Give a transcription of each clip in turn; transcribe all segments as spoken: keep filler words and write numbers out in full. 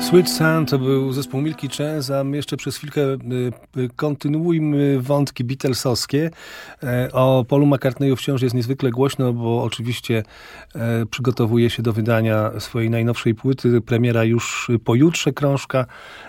Sweet Sound to był zespół Milky Chance, a my jeszcze przez chwilkę kontynuujmy wątki Beatlesowskie. O Paulu McCartneyu wciąż jest niezwykle głośno, bo oczywiście przygotowuje się do wydania swojej najnowszej płyty. Premiera już pojutrze, krążka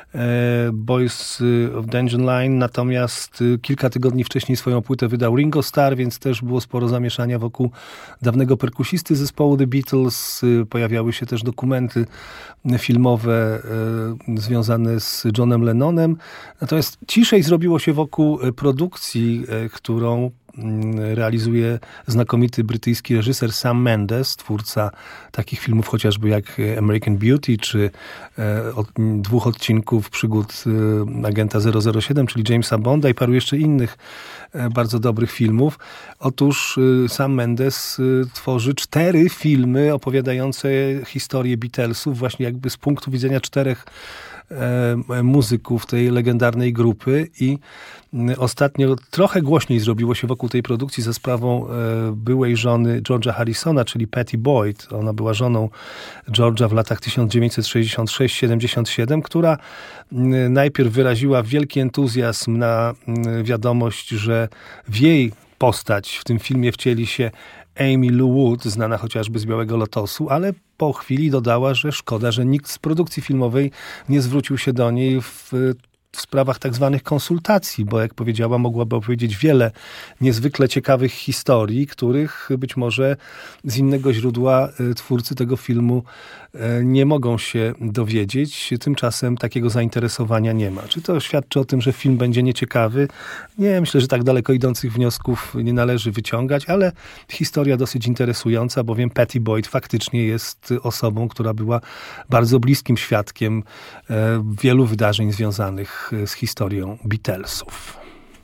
Boys of Dungeon Line, natomiast kilka tygodni wcześniej swoją płytę wydał Ringo Starr, więc też było sporo zamieszania wokół dawnego perkusisty zespołu The Beatles. Pojawiały się też dokumenty filmowe e, związane z Johnem Lennonem. Natomiast ciszej zrobiło się wokół produkcji, e, którą realizuje znakomity brytyjski reżyser Sam Mendes, twórca takich filmów chociażby jak American Beauty, czy e, od, dwóch odcinków przygód e, agenta zero zero siedem, czyli Jamesa Bonda i paru jeszcze innych e, bardzo dobrych filmów. Otóż e, Sam Mendes e, tworzy cztery filmy opowiadające historię Beatlesów, właśnie jakby z punktu widzenia czterech e, muzyków tej legendarnej grupy i ostatnio trochę głośniej zrobiło się wokół tej produkcji za sprawą e, byłej żony George'a Harrisona, czyli Pattie Boyd. Ona była żoną George'a w latach tysiąc dziewięćset sześćdziesiąt sześć do siedemdziesiąt siedem, która m, najpierw wyraziła wielki entuzjazm na m, wiadomość, że w jej postać w tym filmie wcieli się Amy Lou Wood, znana chociażby z Białego Lotosu, ale po chwili dodała, że szkoda, że nikt z produkcji filmowej nie zwrócił się do niej w w sprawach tak zwanych konsultacji, bo jak powiedziała, mogłaby opowiedzieć wiele niezwykle ciekawych historii, których być może z innego źródła twórcy tego filmu nie mogą się dowiedzieć. Tymczasem takiego zainteresowania nie ma. Czy to świadczy o tym, że film będzie nieciekawy? Nie, myślę, że tak daleko idących wniosków nie należy wyciągać, ale historia dosyć interesująca, bowiem Pattie Boyd faktycznie jest osobą, która była bardzo bliskim świadkiem wielu wydarzeń związanych z historią Beatlesów.